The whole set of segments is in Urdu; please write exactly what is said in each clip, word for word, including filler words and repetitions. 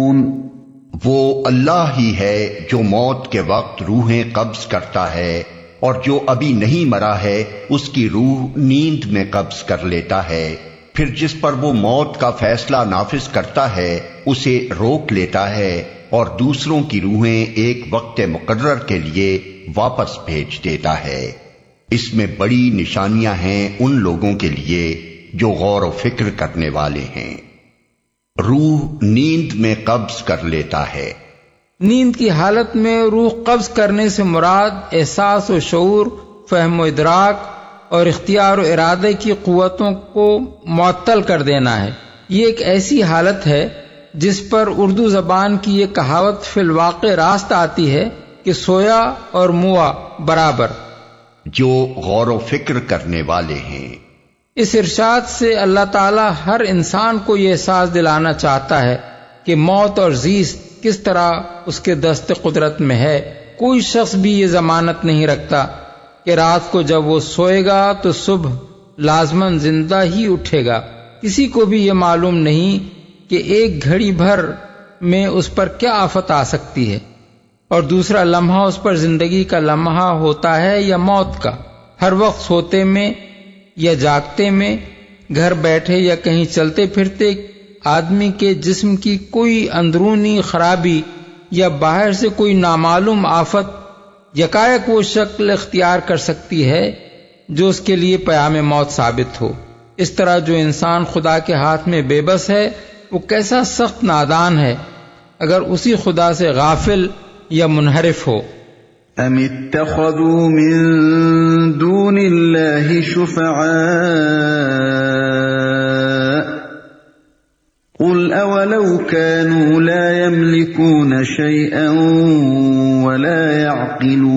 وہ اللہ ہی ہے جو موت کے وقت روحیں قبض کرتا ہے، اور جو ابھی نہیں مرا ہے اس کی روح نیند میں قبض کر لیتا ہے، پھر جس پر وہ موت کا فیصلہ نافذ کرتا ہے اسے روک لیتا ہے، اور دوسروں کی روحیں ایک وقت مقرر کے لیے واپس بھیج دیتا ہے۔ اس میں بڑی نشانیاں ہیں ان لوگوں کے لیے جو غور و فکر کرنے والے ہیں۔ روح نیند میں قبض کر لیتا ہے۔ نیند کی حالت میں روح قبض کرنے سے مراد احساس و شعور، فہم و ادراک اور اختیار و ارادے کی قوتوں کو معطل کر دینا ہے۔ یہ ایک ایسی حالت ہے جس پر اردو زبان کی یہ کہاوت فی الواقع راست آتی ہے کہ سویا اور موا برابر۔ جو غور و فکر کرنے والے ہیں۔ اس ارشاد سے اللہ تعالی ہر انسان کو یہ احساس دلانا چاہتا ہے کہ موت اور زیست کس طرح اس کے دست قدرت میں ہے۔ کوئی شخص بھی یہ ضمانت نہیں رکھتا کہ رات کو جب وہ سوئے گا تو صبح لازماً زندہ ہی اٹھے گا۔ کسی کو بھی یہ معلوم نہیں کہ ایک گھڑی بھر میں اس پر کیا آفت آ سکتی ہے، اور دوسرا لمحہ اس پر زندگی کا لمحہ ہوتا ہے یا موت کا۔ ہر وقت سوتے میں یا جاگتے میں، گھر بیٹھے یا کہیں چلتے پھرتے، آدمی کے جسم کی کوئی اندرونی خرابی یا باہر سے کوئی نامعلوم آفت یکایک وہ شکل اختیار کر سکتی ہے جو اس کے لیے پیام موت ثابت ہو۔ اس طرح جو انسان خدا کے ہاتھ میں بے بس ہے وہ کیسا سخت نادان ہے اگر اسی خدا سے غافل یا منحرف ہو۔ ام اتخذوا من دون اللہ شفعاء قل اولو كانوا لا يملكون شيئا ولا يعقلون۔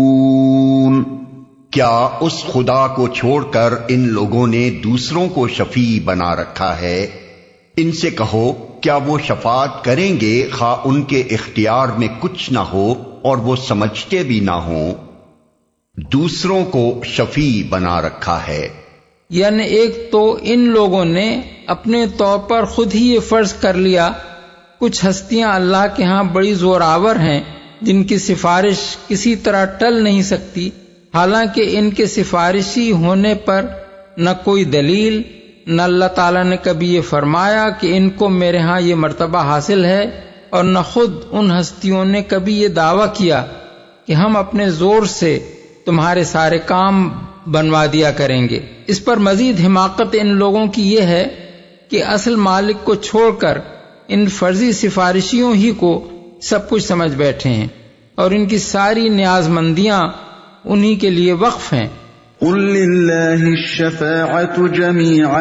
کیا اس خدا کو چھوڑ کر ان لوگوں نے دوسروں کو شفیع بنا رکھا ہے؟ ان سے کہو کیا وہ شفاعت کریں گے خواہ ان کے اختیار میں کچھ نہ ہو اور وہ سمجھتے بھی نہ ہوں؟ دوسروں کو شفیع بنا رکھا ہے، یعنی ایک تو ان لوگوں نے اپنے طور پر خود ہی یہ فرض کر لیا کچھ ہستیاں اللہ کے ہاں بڑی زوراور ہیں جن کی سفارش کسی طرح ٹل نہیں سکتی، حالانکہ ان کے سفارشی ہونے پر نہ کوئی دلیل، نہ اللہ تعالیٰ نے کبھی یہ فرمایا کہ ان کو میرے ہاں یہ مرتبہ حاصل ہے، اور نہ خود ان ہستیوں نے کبھی یہ دعویٰ کیا کہ ہم اپنے زور سے تمہارے سارے کام بنوا دیا کریں گے۔ اس پر مزید حماقت ان لوگوں کی یہ ہے کہ اصل مالک کو چھوڑ کر ان فرضی سفارشیوں ہی کو سب کچھ سمجھ بیٹھے ہیں، اور ان کی ساری نیاز مندیاں انہی کے لیے وقف ہیں۔ قل للہ الشفاعۃ جمیعا